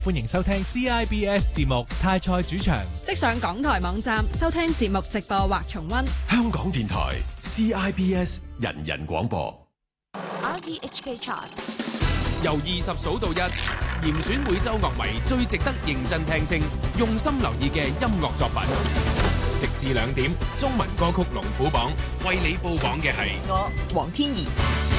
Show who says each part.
Speaker 1: 歡迎收聽 CIBS 節目泰賽主場，
Speaker 2: 即上港台網站收聽節目直播或重溫。
Speaker 3: 香港電台 CIBS 人人廣播。
Speaker 4: RTHK Chart
Speaker 5: 由20數到1，嚴選每週樂迷最值得認真聽清、用心留意嘅音樂作品。直至2點，中文歌曲龍虎榜為你報榜嘅係
Speaker 4: 我黃天怡。